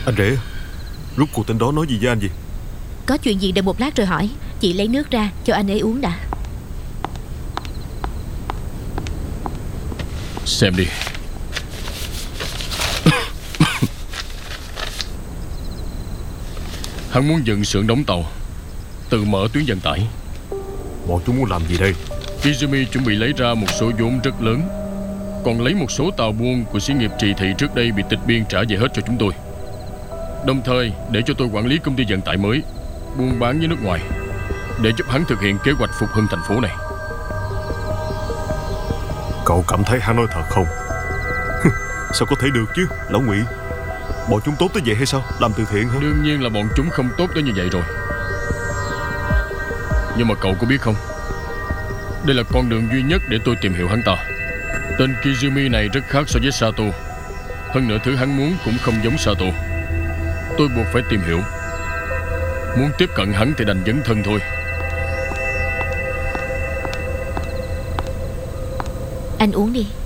Anh rể, rốt cuộc tên đó nói gì với anh vậy? Có chuyện gì đợi một lát rồi hỏi. Chị lấy nước ra cho anh ấy uống đã. Xem đi. Hắn muốn dựng xưởng đóng tàu, tự mở tuyến vận tải. Bọn chúng muốn làm gì đây? Kizumi chuẩn bị lấy ra một số vốn rất lớn, còn lấy một số tàu buôn của xí nghiệp Trì Thị trước đây bị tịch biên trả về hết cho chúng tôi. Đồng thời để cho tôi quản lý công ty vận tải mới, buôn bán với nước ngoài, để giúp hắn thực hiện kế hoạch phục hưng thành phố này. Cậu cảm thấy hắn nói thật không? Sao có thể được chứ, Lão Ngụy? Bọn chúng tốt tới vậy hay sao? Làm từ thiện hả? Đương nhiên là bọn chúng không tốt tới như vậy rồi. Nhưng mà cậu có biết không, đây là con đường duy nhất để tôi tìm hiểu hắn ta. Tên Kizumi này rất khác so với Sato. Hơn nữa thứ hắn muốn cũng không giống Sato. Tôi buộc phải tìm hiểu. Muốn tiếp cận hắn thì đành dấn thân thôi. Anh uống đi.